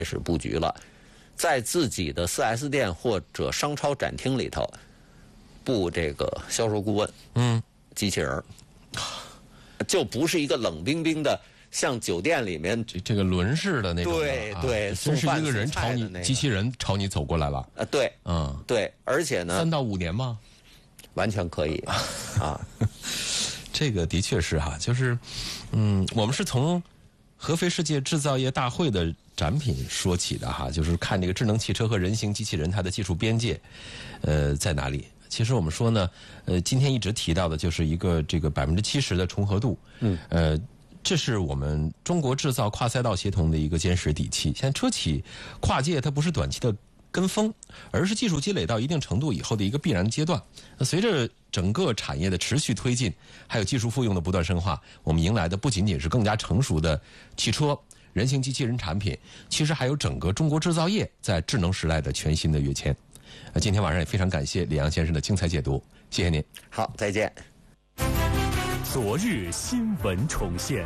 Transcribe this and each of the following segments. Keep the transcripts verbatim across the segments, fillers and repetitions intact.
始布局了，在自己的 四 S 店或者商超展厅里头布这个销售顾问， 嗯， 机器人，就不是一个冷冰冰的。像酒店里面这这个轮式的那种的， 对对， 啊、真是一个人朝你、那个，机器人朝你走过来了。 啊，对， 嗯， 对，而且呢， 三到五年吗？ 完全可以啊。 这个的确是哈，就是，嗯，我们是从合肥世界制造业大会的展品说起的哈，就是看这个智能汽车和人形机器人它的技术边界，呃，在哪里？其实我们说呢，呃，今天一直提到的就是一个这个百分之七十的重合度，嗯，呃。这是我们中国制造跨赛道协同的一个坚实底气。现在车企跨界，它不是短期的跟风，而是技术积累到一定程度以后的一个必然阶段。随着整个产业的持续推进，还有技术复用的不断深化，我们迎来的不仅仅是更加成熟的汽车、人形机器人产品，其实还有整个中国制造业在智能时代的全新的跃迁。今天晚上也非常感谢李阳先生的精彩解读，谢谢您。 好，再见。 昨日新闻重现，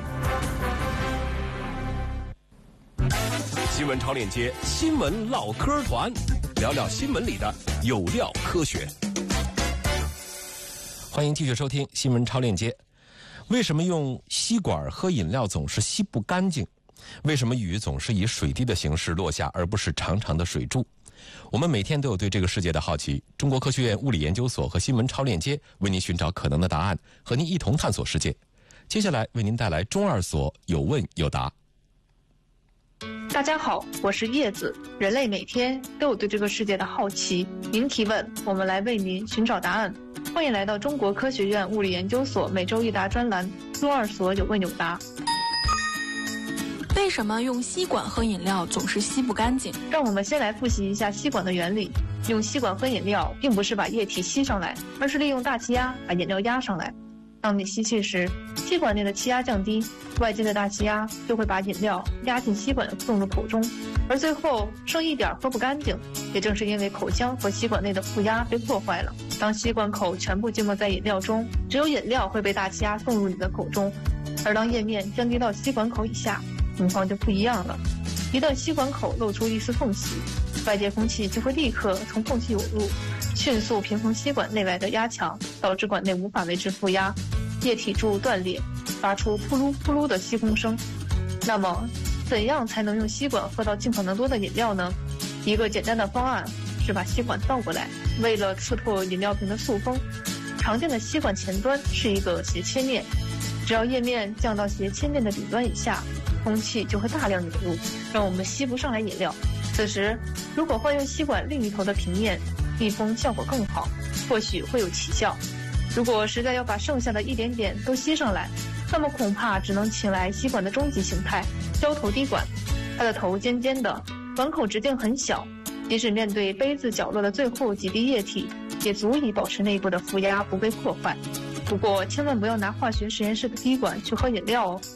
新闻超链接，新闻唠嗑团，聊聊新闻里的有料科学。 欢迎继续收听新闻超链接。为什么用吸管喝饮料总是吸不干净？为什么雨总是以水滴的形式落下，而不是长长的水柱？我们每天都有对这个世界的好奇，中国科学院物理研究所和新闻超链接为您寻找可能的答案，和您一同探索世界。接下来为您带来中二所有问有答。 大家好，我是叶子。人类每天都有对这个世界的好奇，您提问，我们来为您寻找答案。欢迎来到中国科学院物理研究所每周一答专栏，中二所有问有答。 为什么用吸管喝饮料总是吸不干净？ 让我们先来复习一下吸管的原理。用吸管喝饮料，并不是把液体吸上来，而是利用大气压把饮料压上来。当你吸气时，吸管内的气压降低，外界的大气压就会把饮料压进吸管送入口中，而最后剩一点喝不干净。也正是因为口腔和吸管内的负压被破坏了，当吸管口全部浸没在饮料中，只有饮料会被大气压送入你的口中，而当液面降低到吸管口以下，情况就不一样了。一旦吸管口露出一丝缝隙，外界空气就会立刻从缝隙涌入，迅速平衡吸管内外的压强，导致管内无法维持负压，液体柱断裂，发出扑噜扑噜的吸空声。那么怎样才能用吸管喝到尽可能多的饮料呢？一个简单的方案是把吸管倒过来，为了刺破饮料瓶的塑封，常见的吸管前端是一个斜切面，只要液面降到斜切面的顶端以下，空气就会大量涌入，让我们吸不上来饮料。此时如果换用吸管另一头的平面，密封效果更好，或许会有奇效。如果实在要把剩下的一点点都吸上来，那么恐怕只能请来吸管的终极形态——胶头滴管。它的头尖尖的，管口直径很小，即使面对杯子角落的最后几滴液体，也足以保持内部的负压不被破坏。不过千万不要拿化学实验室的滴管去喝饮料哦。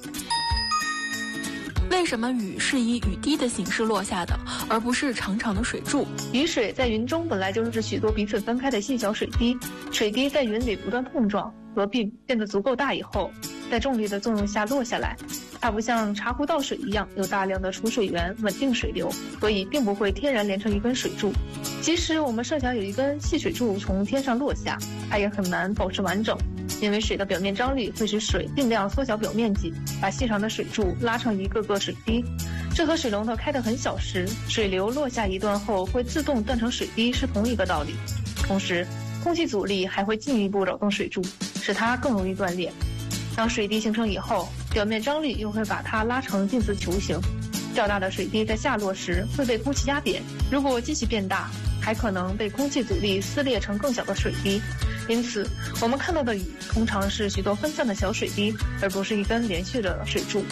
为什么雨是以雨滴的形式落下的，而不是长长的水柱？ 雨水在云中本来就是许多彼此分开的细小水滴，水滴在云里不断碰撞合并，变得足够大以后，在重力的作用下落下来。它不像茶壶倒水一样有大量的储水源稳定水流，所以并不会天然连成一根水柱。即使我们设想有一根细水柱从天上落下，它也很难保持完整，因为水的表面张力会使水尽量缩小表面积，把细长的水柱拉成一个个水滴。这和水龙头开得很小时，水流落下一段后会自动断成水滴是同一个道理。同时，空气阻力还会进一步扰动水柱，使它更容易断裂。当水滴形成以后，表面张力又会把它拉成近似球形，较大的水滴在下落时会被空气压扁，如果继续变大，还可能被空气阻力撕裂成更小的水滴。因此我们看到的雨通常是许多分散的小水滴，而不是一根连续的水柱。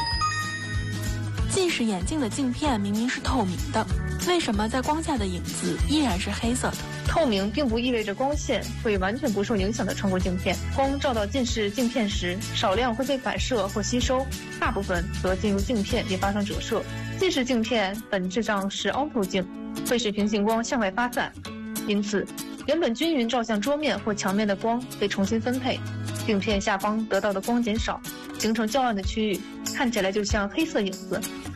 近视眼镜的镜片明明是透明的，为什么在光下的影子依然是黑色的？ 透明并不意味着光线会完全不受影响地穿过镜片，光照到近视镜片时，少量会被反射或吸收，大部分则进入镜片并发生折射。近视镜片本质上是凹透镜，会使平行光向外发散，因此原本均匀照向桌面或墙面的光被重新分配，镜片下方得到的光减少，形成较暗的区域，看起来就像黑色影子，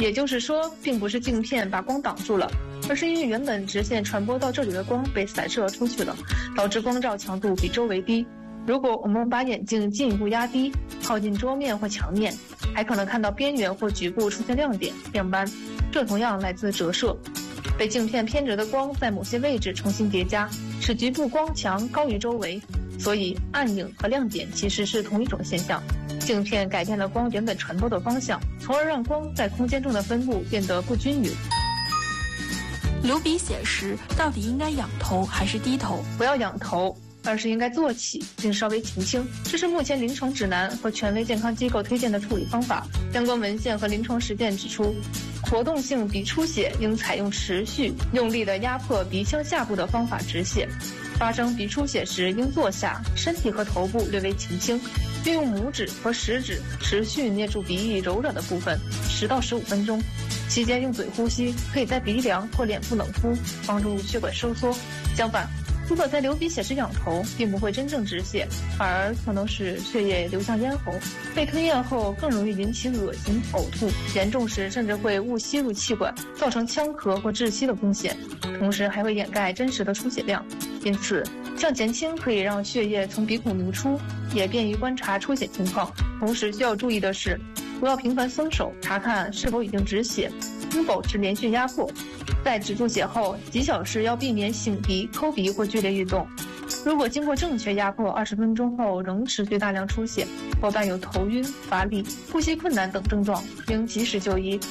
也就是说，并不是镜片把光挡住了，而是因为原本直线传播到这里的光被散射出去了，导致光照强度比周围低。如果我们把眼镜进一步压低，靠近桌面或墙面，还可能看到边缘或局部出现亮点、亮斑，这同样来自折射。被镜片偏折的光在某些位置重新叠加，使局部光强高于周围，所以暗影和亮点其实是同一种现象。镜片改变了光原本传播的方向，从而让光在空间中的分布变得不均匀。 流鼻血时到底应该仰头还是低头？ 不要仰头，而是应该坐起并稍微前倾，这是目前临床指南和权威健康机构推荐的处理方法。相关文献和临床实践指出，活动性鼻出血应采用持续用力的压迫鼻腔下部的方法止血。发生鼻出血时应坐下，身体和头部略微前倾，并用拇指和食指持续捏住鼻翼柔软的部分十到十五分钟，期间用嘴呼吸，可以在鼻梁或脸部冷敷，帮助血管收缩。相反，如果在流鼻血时仰头，并不会真正止血，反而可能使血液流向咽喉，被吞咽后更容易引起恶心、呕吐，严重时甚至会误吸入气管，造成腔咳或窒息的风险，同时还会掩盖真实的出血量。因此，向前倾可以让血液从鼻孔流出，也便于观察出血情况。同时需要注意的是，不要频繁松手查看是否已经止血，应保持连续压迫。在止住血后几小时要避免擤鼻、抠鼻或剧烈运动。如果经过正确压迫二十分钟后仍持续大量出血，或伴有头晕、乏力、呼吸困难等症状，应及时就医。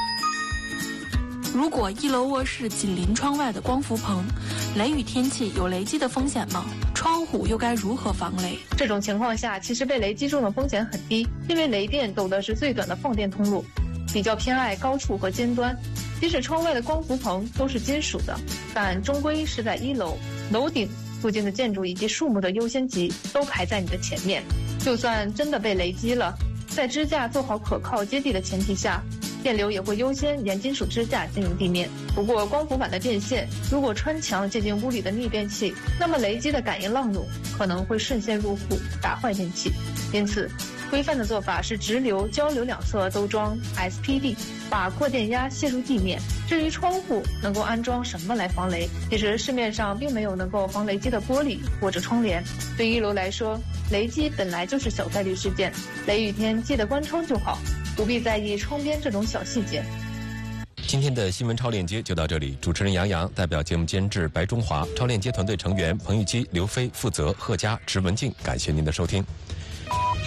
如果一楼卧室紧邻窗外的光伏棚，雷雨天气有雷击的风险吗？窗户又该如何防雷？ 这种情况下，其实被雷击中的风险很低，因为雷电走的是最短的放电通路，比较偏爱高处和尖端。即使窗外的光伏棚都是金属的，但终归是在一楼，楼顶附近的建筑以及树木的优先级都排在你的前面。就算真的被雷击了，在支架做好可靠接地的前提下，电流也会优先沿金属支架进入地面。不过光伏板的电线如果穿墙接近屋里的逆变器，那么雷击的感应浪涌可能会顺线入户，打坏电器。因此规范的做法是直流、交流两侧都装 S P D， 把扩电压泄入地面。至于窗户能够安装什么来防雷，其实市面上并没有能够防雷击的玻璃或者窗帘。对一楼来说，雷击本来就是小概率事件，雷雨天记得关窗就好，不必在意窗边这种小细节。 今天的新闻超链接就到这里，主持人杨洋代表节目监制白中华，超链接团队成员彭玉基、刘飞负责，贺佳、池文静，感谢您的收听。